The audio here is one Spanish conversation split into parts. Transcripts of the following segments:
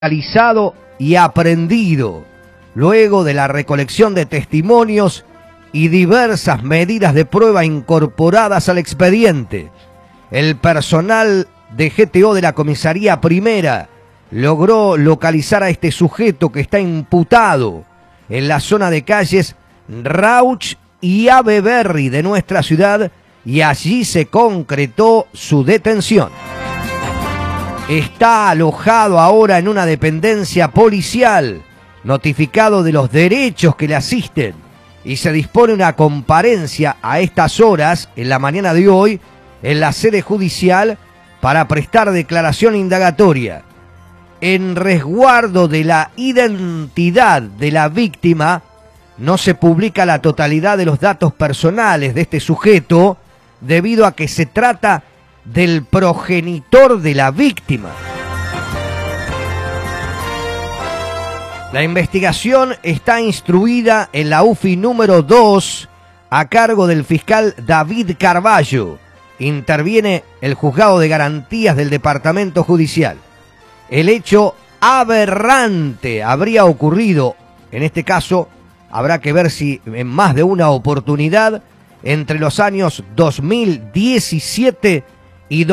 localizado y aprendido luego de la recolección de testimonios y diversas medidas de prueba incorporadas al expediente. El personal de GTO de la Comisaría Primera logró localizar a este sujeto que está imputado en la zona de calles Rauch y Ave Berry de nuestra ciudad, y allí se concretó su detención. Está alojado ahora en una dependencia policial, notificado de los derechos que le asisten, y se dispone una comparencia a estas horas, en la mañana de hoy, en la sede judicial para prestar declaración indagatoria. En resguardo de la identidad de la víctima, no se publica la totalidad de los datos personales de este sujeto, debido a que se trata del progenitor de la víctima. La investigación está instruida en la UFI número 2 a cargo del fiscal David Carballo. Interviene el Juzgado de Garantías del Departamento Judicial. El hecho aberrante habría ocurrido, en este caso, habrá que ver si en más de una oportunidad, entre los años 2017 y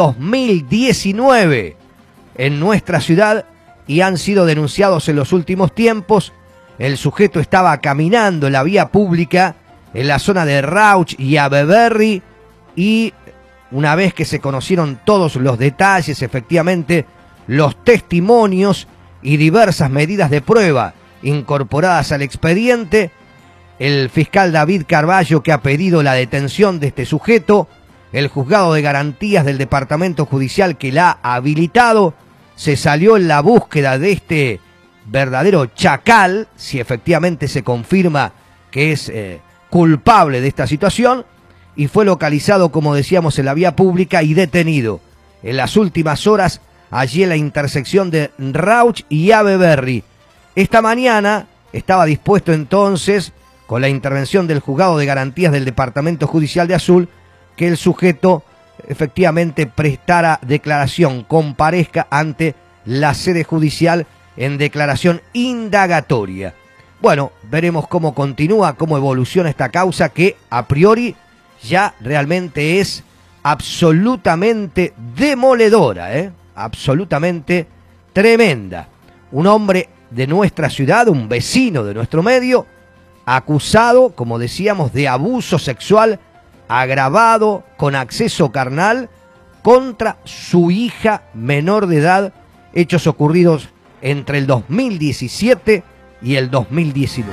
2019 en nuestra ciudad, y han sido denunciados en los últimos tiempos. El sujeto estaba caminando en la vía pública en la zona de Rauch y Ave Berry, y una vez que se conocieron todos los detalles, efectivamente, los testimonios y diversas medidas de prueba incorporadas al expediente, el fiscal David Carballo, que ha pedido la detención de este sujeto, el Juzgado de Garantías del Departamento Judicial, que la ha habilitado, se salió en la búsqueda de este verdadero chacal, si efectivamente se confirma que es culpable de esta situación, y fue localizado, como decíamos, en la vía pública y detenido en las últimas horas allí en la intersección de Rauch y Ave Berry. Esta mañana estaba dispuesto entonces, con la intervención del Juzgado de Garantías del Departamento Judicial de Azul, que el sujeto efectivamente prestara declaración, comparezca ante la sede judicial en declaración indagatoria. Bueno, veremos cómo continúa, cómo evoluciona esta causa, que a priori ya realmente es absolutamente demoledora, absolutamente tremenda. Un hombre de nuestra ciudad, un vecino de nuestro medio, acusado, como decíamos, de abuso sexual agravado con acceso carnal contra su hija menor de edad, hechos ocurridos entre el 2017 y el 2019.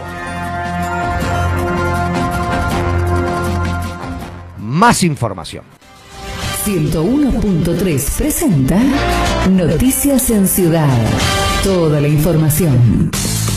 Más información. 101.3 presenta Noticias en Ciudad. Toda la información.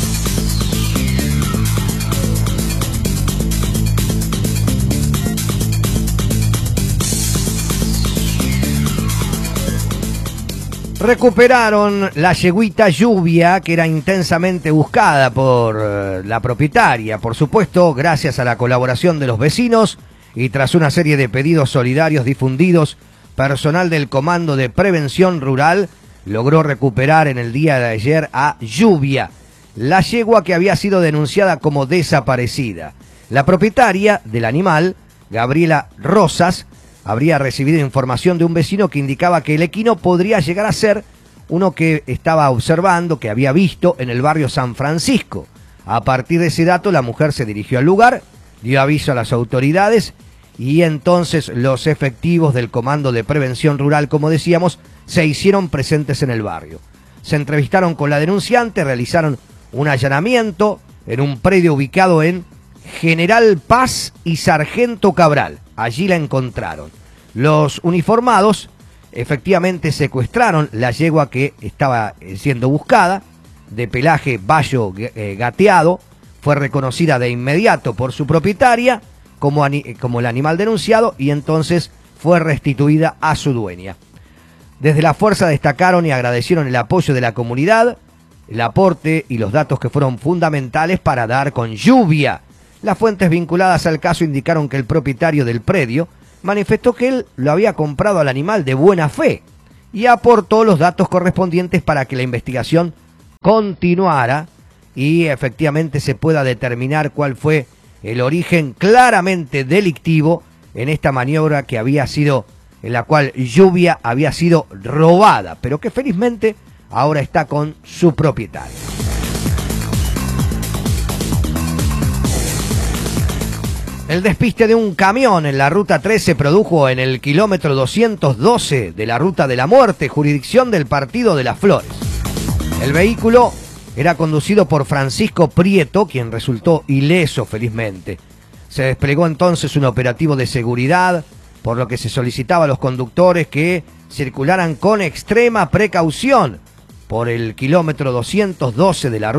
Recuperaron la yeguita Lluvia, que era intensamente buscada por la propietaria, por supuesto, gracias a la colaboración de los vecinos y tras una serie de pedidos solidarios difundidos, personal del Comando de Prevención Rural logró recuperar en el día de ayer a Lluvia, la yegua que había sido denunciada como desaparecida. La propietaria del animal, Gabriela Rosas, habría recibido información de un vecino que indicaba que el equino podría llegar a ser uno que estaba observando, que había visto en el barrio San Francisco. A partir de ese dato, la mujer se dirigió al lugar, dio aviso a las autoridades, y entonces los efectivos del Comando de Prevención Rural, como decíamos, se hicieron presentes en el barrio. Se entrevistaron con la denunciante, realizaron un allanamiento en un predio ubicado en General Paz y Sargento Cabral. Allí la encontraron. Los uniformados efectivamente secuestraron la yegua que estaba siendo buscada, de pelaje bayo gateado. Fue reconocida de inmediato por su propietaria como el animal denunciado, y entonces fue restituida a su dueña. Desde la fuerza destacaron y agradecieron el apoyo de la comunidad, el aporte y los datos que fueron fundamentales para dar con Lluvia. Las fuentes vinculadas al caso indicaron que el propietario del predio manifestó que él lo había comprado al animal de buena fe y aportó los datos correspondientes para que la investigación continuara y efectivamente se pueda determinar cuál fue el origen claramente delictivo en esta maniobra que había sido, en la cual Lluvia había sido robada, pero que felizmente ahora está con su propietario. El despiste de un camión en la Ruta 3 se produjo en el kilómetro 212 de la Ruta de la Muerte, jurisdicción del Partido de las Flores. El vehículo era conducido por Francisco Prieto, quien resultó ileso felizmente. Se desplegó entonces un operativo de seguridad, por lo que se solicitaba a los conductores que circularan con extrema precaución por el kilómetro 212 de la Ruta